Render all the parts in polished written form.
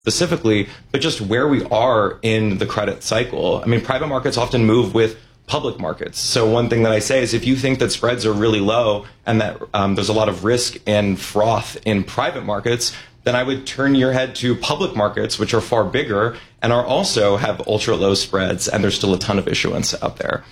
specifically, but just where we are in the credit cycle. I mean, private markets often move with public markets. So one thing that I say is if you think that spreads are really low and that there's a lot of risk and froth in private markets, then I would turn your head to public markets, which are far bigger and are also have ultra low spreads, and there's still a ton of issuance out there.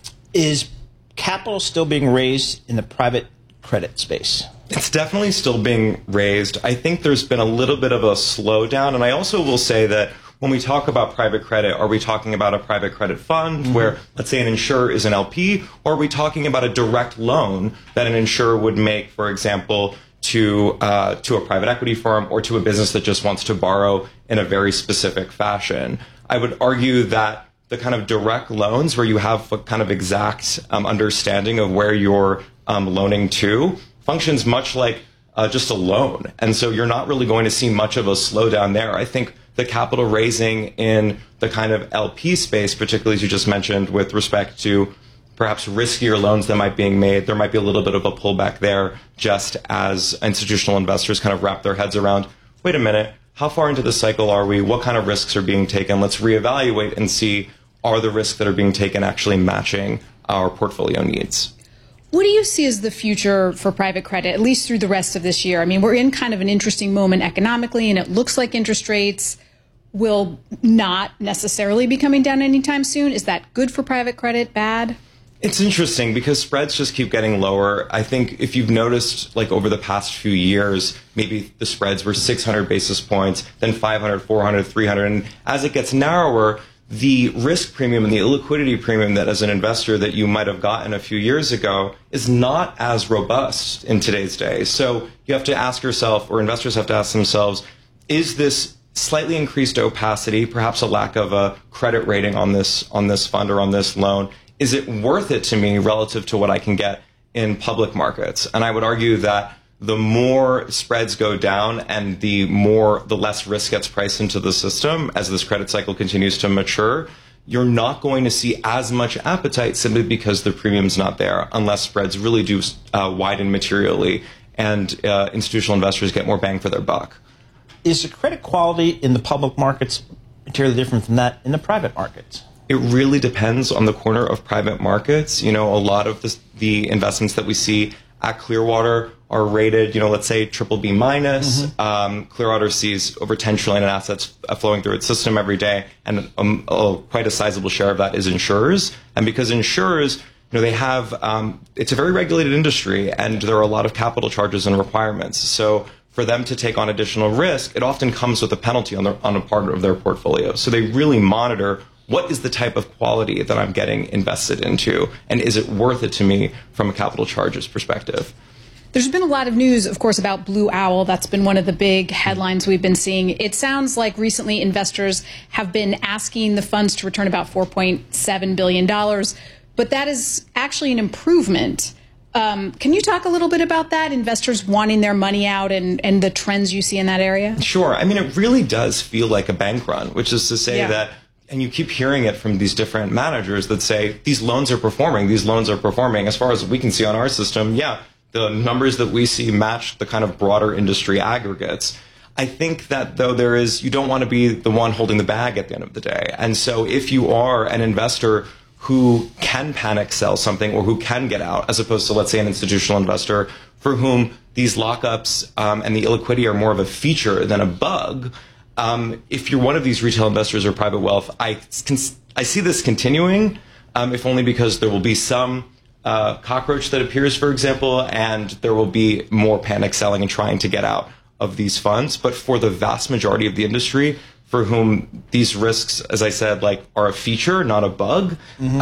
Is capital still being raised in the private credit space? It's definitely still being raised. I think there's been a little bit of a slowdown, and I also will say that when we talk about private credit, are we talking about a private credit fund where, let's say, an insurer is an LP, or are we talking about a direct loan that an insurer would make, for example, to a private equity firm or to a business that just wants to borrow in a very specific fashion? I would argue that the kind of direct loans where you have a kind of exact understanding of where you're loaning to functions much like just a loan. And so you're not really going to see much of a slowdown there. I think the capital raising in the kind of LP space, particularly as you just mentioned, with respect to perhaps riskier loans that might be being made, there might be a little bit of a pullback there just as institutional investors kind of wrap their heads around, wait a minute, how far into the cycle are we? What kind of risks are being taken? Let's reevaluate and see, are the risks that are being taken actually matching our portfolio needs? What do you see as the future for private credit, at least through the rest of this year? I mean, we're in kind of an interesting moment economically, and it looks like interest rates will not necessarily be coming down anytime soon. Is that good for private credit, bad? It's interesting because spreads just keep getting lower. I think if you've noticed, like over the past few years, maybe the spreads were 600 basis points, then 500, 400, 300. And as it gets narrower, the risk premium and the illiquidity premium that as an investor that you might have gotten a few years ago is not as robust in today's day. So you have to ask yourself, or investors have to ask themselves, is this slightly increased opacity, perhaps a lack of a credit rating on this fund or on this loan, is it worth it to me relative to what I can get in public markets? And I would argue that the more spreads go down and the less risk gets priced into the system as this credit cycle continues to mature, you're not going to see as much appetite simply because the premium's not there unless spreads really do widen materially and institutional investors get more bang for their buck. Is the credit quality in the public markets materially different from that in the private markets? It really depends on the corner of private markets. You know, a lot of the investments that we see at Clearwater are rated, let's say BBB minus. Clearwater sees over 10 trillion in assets flowing through its system every day, and quite a sizable share of that is insurers. And because insurers, they have, it's a very regulated industry, and there are a lot of capital charges and requirements. So for them to take on additional risk, it often comes with a penalty on a part of their portfolio. So they really monitor what is the type of quality that I'm getting invested into, and is it worth it to me from a capital charges perspective? There's been a lot of news, of course, about Blue Owl. That's been one of the big headlines we've been seeing. It sounds like recently investors have been asking the funds to return about $4.7 billion, but that is actually an improvement. Can you talk a little bit about that, investors wanting their money out and the trends you see in that area? Sure. I mean, it really does feel like a bank run, which is to say that, and you keep hearing it from these different managers that say, these loans are performing, As far as we can see on our system, the numbers that we see match the kind of broader industry aggregates. I think that though you don't want to be the one holding the bag at the end of the day. And so if you are an investor who can panic sell something or who can get out, as opposed to, let's say, an institutional investor for whom these lockups and the illiquidity are more of a feature than a bug, if you're one of these retail investors or private wealth, I see this continuing, if only because there will be some cockroach that appears, for example, and there will be more panic selling and trying to get out of these funds. But for the vast majority of the industry, for whom these risks, as I said, are a feature, not a bug,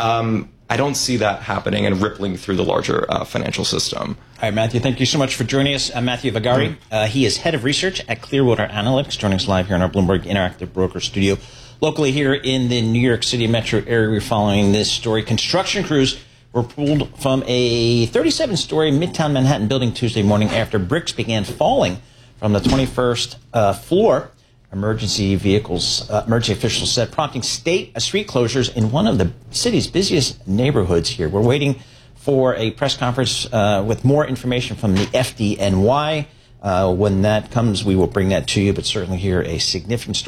I don't see that happening and rippling through the larger financial system. All right, Matthew, thank you so much for joining us. Matthew Vagari, he is head of research at Clearwater Analytics, joining us live here in our Bloomberg Interactive Broker studio. Locally here in the New York City metro area, we're following this story. Construction crews were pulled from a 37-story Midtown Manhattan building Tuesday morning after bricks began falling from the 21st floor. Emergency officials said, prompting street closures in one of the city's busiest neighborhoods here. We're waiting for a press conference with more information from the FDNY. When that comes, we will bring that to you, but certainly here a significant story.